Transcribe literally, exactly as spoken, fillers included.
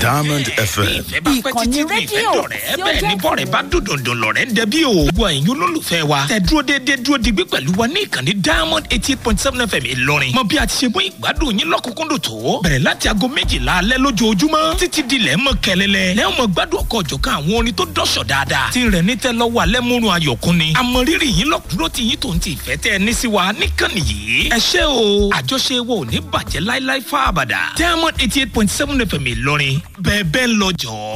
Diamond F M. ìfẹ́ bá pẹ́ títí ní ìfẹ́ dọ̀rẹ́ bẹ́ẹ̀ ni bọ́ọ̀rẹ́ bá dòdòdò lọ̀rẹ́ ń dẹbí o. gbogbo ẹ̀yin olólùfẹ́ wa tẹ dúró déédéé dúró digbí pẹ̀lú wa ní ìkànnì Diamond eighty eight point seven F M Ìlọrin. mọ bí a ti ṣe mú ìgbádùn yín lọ́kùnkúndùn tó. bẹ̀rẹ̀ láti aago méjìlá alẹ́ lójoojúmọ́ títí di lẹ́ mọ́ kẹlẹ́lẹ́. lẹ́yìn mọ̀ gbádùn ọkọ̀ ọ̀jọ̀kan àwọn orin tó dọ́ṣọ̀ dáadáa. ti rẹ̀ ní tẹ́ lọ́wọ́ alẹ́ múrun ayọ̀kún ni. àmọ̀rírì yín lọ́kùnrin tí yín tó ń ti ìfẹ́ tẹ́ ẹ ní sí wa níkànnì yìí. ẹ ṣé o àjọṣe wo ò ní bàjẹ́ láíláí fáabàdà. Diamond eighty eight point seven F M Ìlọrin bẹ́ẹ̀ bẹ́ẹ̀ lọ jọ̀ọ́.